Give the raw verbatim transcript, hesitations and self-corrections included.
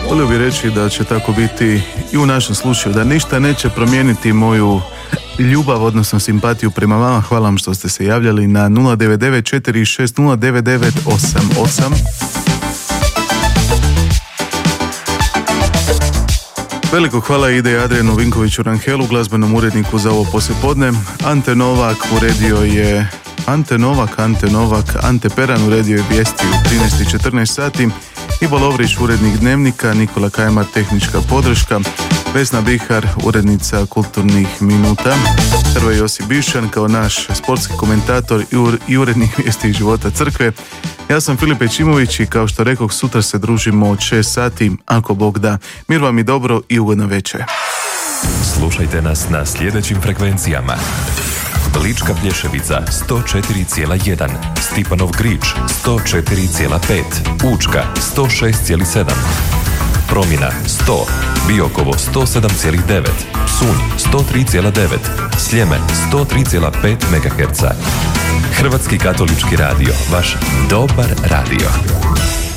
Volio bih reći da će tako biti i u našem slučaju, da ništa neće promijeniti moju ljubav, odnosno simpatiju prema vama. Hvala vam što ste se javljali na nula devet devet četiri šest nula devet devet osam osam. Veliko hvala ide Adrianu Vinkoviću Ranhelu, glazbenom uredniku za ovo poslijepodne. Ante Novak uredio je Ante Novak, Ante Novak, Ante Peran uredio je vijesti u trinaest i četrnaest sati. Ivo Lovrić, urednik Dnevnika, Nikola Kajmar, tehnička podrška, Vesna Bihar, urednica Kulturnih minuta, Hrvoje Josip Bišan kao naš sportski komentator i urednik vijesti života crkve. Ja sam Filip Ečimović i kao što rekoh, sutra se družimo od šest sati, ako Bog da. Mir vam i dobro i ugodna večer. Slušajte nas na sljedećim frekvencijama: Lička Plješevica sto četiri zarez jedan, Stipanov Grič sto četiri zarez pet, Učka sto šest zarez sedam, Promjena sto, Biokovo sto sedam zarez devet, Sunj sto tri zarez devet, Sljeme sto tri zarez pet megaherca. Hrvatski katolički radio, vaš dobar radio.